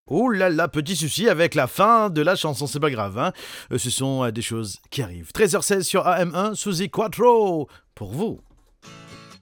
Oh là là, petit souci avec la fin de la chanson, c'est pas grave, hein. Ce sont des choses qui arrivent. 13h16 sur AM1, Suzy Quattro, pour vous.